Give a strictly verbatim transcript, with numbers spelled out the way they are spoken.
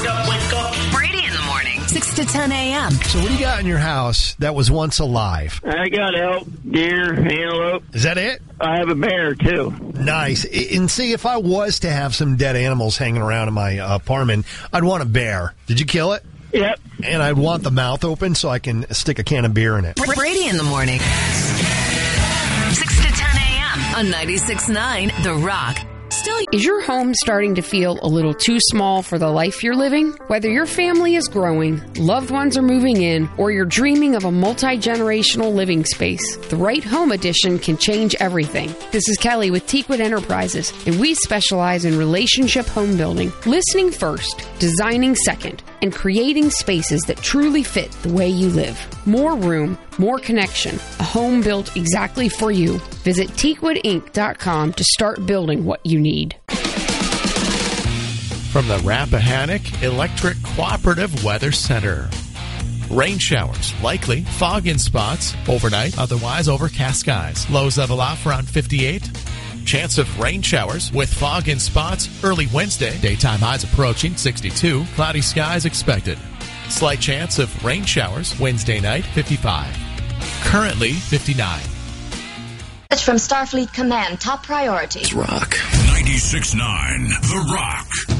up, wake up. Brady in the morning, six to ten a.m. So what do you got in your house that was once alive? I got elk, deer, antelope. Is that it? I have a bear, too. Nice. And see, if I was to have some dead animals hanging around in my uh, apartment, I'd want a bear. Did you kill it? Yep. And I'd want the mouth open so I can stick a can of beer in it. Brady in the morning, six to ten a.m. on ninety-six point nine The Rock. Still, is your home starting to feel a little too small for the life you're living? Whether your family is growing, loved ones are moving in, or you're dreaming of a multi-generational living space, the right home edition can change everything. This is Kelly with Teakwood Enterprises, and we specialize in relationship home building, listening first, designing second, and creating spaces that truly fit the way you live. More room, more connection, a home built exactly for you. Visit teakwood inc dot com to start building what you need. From the Rappahannock Electric Cooperative Weather Center. Rain showers, likely. Fog in spots. Overnight, otherwise overcast skies. Lows level off around fifty-eight. Chance of rain showers with fog in spots early Wednesday. Daytime highs approaching sixty-two. Cloudy skies expected. Slight chance of rain showers Wednesday night, fifty-five. Currently, fifty-nine. From Starfleet Command, top priority. It's Rock. ninety-six point nine The Rock.